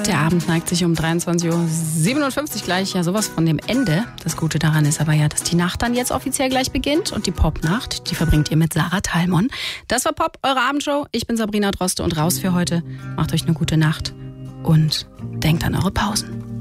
Der Abend neigt sich um 23.57 Uhr gleich ja sowas von dem Ende. Das Gute daran ist aber ja, dass die Nacht dann jetzt offiziell gleich beginnt und die Popnacht, die verbringt ihr mit Sarah Thalmon. Das war Pop, eure Abendshow. Ich bin Sabrina Droste und raus für heute. Macht euch eine gute Nacht und denkt an eure Pausen.